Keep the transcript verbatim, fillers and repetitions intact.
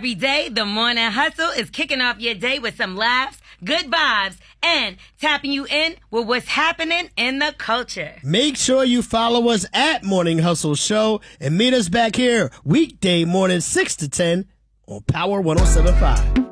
Every day, the Morning Hustle is kicking off your day with some laughs, good vibes, and tapping you in with what's happening in the culture. Make sure you follow us at Morning Hustle Show and meet us back here weekday morning six to ten on Power one oh seven point five.